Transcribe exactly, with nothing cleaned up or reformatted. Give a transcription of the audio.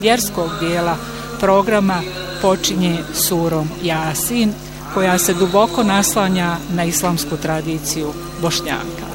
vjerskog dijela programa počinje surom Jasin, koja se duboko naslanja na islamsku tradiciju Bošnjaka.